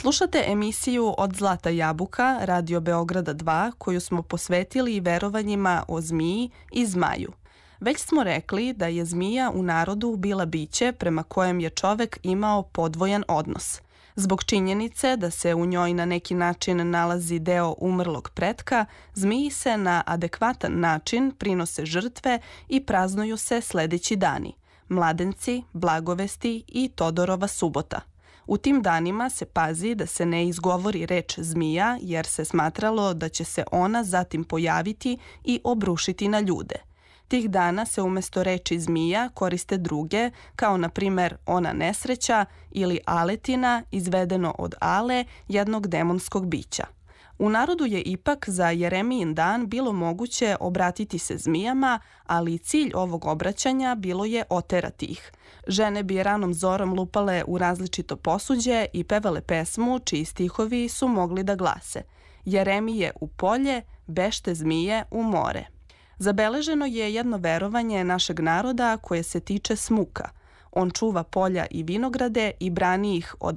Slušate emisiju Od zlata jabuka Radio Beograda 2 koju smo posvetili verovanjima o zmiji i zmaju. Već smo rekli da je zmija u narodu bila biće prema kojem je čovek imao podvojan odnos. Zbog činjenice da se u njoj na neki način nalazi deo umrlog pretka, zmiji se na adekvatan način prinose žrtve i praznuju se sledeći dani: Mladenci, Blagovesti i Todorova subota. U tim danima se pazi da se ne izgovori reč zmija jer se smatralo da će se ona zatim pojaviti i obrušiti na ljude. Tih dana se umesto reči zmija koriste druge, kao na primer ona nesreća ili aletina, izvedeno od ale, jednog demonskog bića. U narodu je ipak za Jeremijin dan bilo moguće obratiti se zmijama, ali cilj ovog obraćanja bilo je oterati ih. Žene bi ranom zorom lupale u različito posuđe i pevale pesmu čiji stihovi su mogli da glase: Jeremije u polje, bešte zmije u more. Zabeleženo je jedno verovanje našeg naroda koje se tiče smuka. On čuva polja i vinograde i brani ih od